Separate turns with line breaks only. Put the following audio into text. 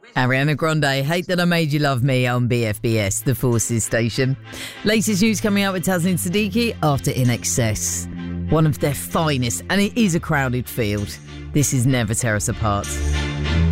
Ariana Grande, Hate That I Made You Love Me on BFBS, the Forces station. Latest news coming out with Tasneem Siddiqui after In Excess. One of their finest, and it is a crowded field. This is Never Tear Us Apart.